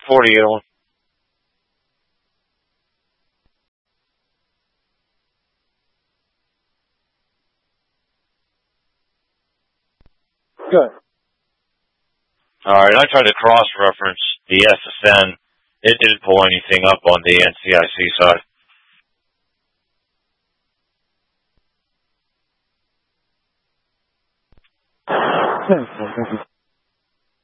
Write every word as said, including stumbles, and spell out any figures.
forty-eight on. Good. Alright, I tried to cross-reference the S S N. It didn't pull anything up on the N C I C side. Okay.